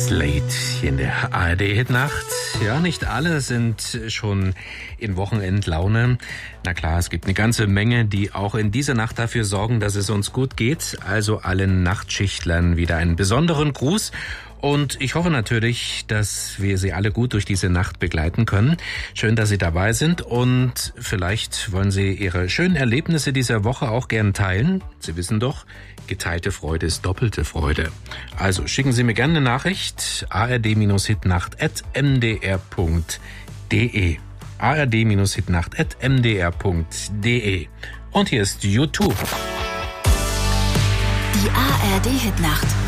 Slate hier in der ARD-Hitnacht. Ja, nicht alle sind schon in Wochenendlaune. Na klar, es gibt eine ganze Menge, die auch in dieser Nacht dafür sorgen, dass es uns gut geht. Also allen Nachtschichtlern wieder einen besonderen Gruß. Und ich hoffe natürlich, dass wir Sie alle gut durch diese Nacht begleiten können. Schön, dass Sie dabei sind und vielleicht wollen Sie Ihre schönen Erlebnisse dieser Woche auch gern teilen. Sie wissen doch, geteilte Freude ist doppelte Freude. Also schicken Sie mir gerne eine Nachricht, ard-hitnacht@mdr.de. ard-hitnacht@mdr.de. Und hier ist U2. Die ARD-Hitnacht.